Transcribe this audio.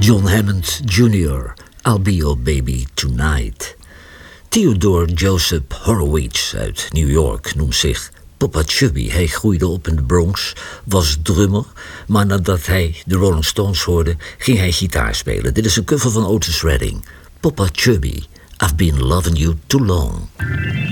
John Hammond Jr., I'll Be Your Baby Tonight. Theodore Joseph Horowitz uit New York noemt zich Papa Chubby. Hij groeide op in de Bronx, was drummer, maar nadat hij de Rolling Stones hoorde, ging hij gitaar spelen. Dit is een cover van Otis Redding. Papa Chubby, I've been loving you too long.